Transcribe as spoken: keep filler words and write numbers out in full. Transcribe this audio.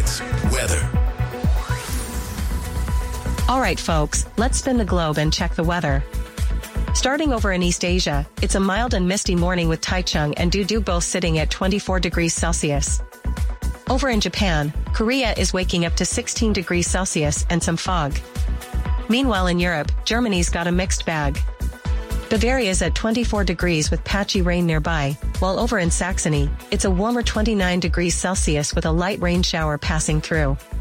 It's weather. All right, folks, let's spin the globe and check the weather. Starting over in East Asia, it's a mild and misty morning with Taichung and Dudu both sitting at twenty-four degrees Celsius. Over in Japan, Korea is waking up to sixteen degrees Celsius and some fog. Meanwhile in Europe, Germany's got a mixed bag. Bavaria's at twenty-four degrees with patchy rain nearby, while over in Saxony, it's a warmer twenty-nine degrees Celsius with a light rain shower passing through.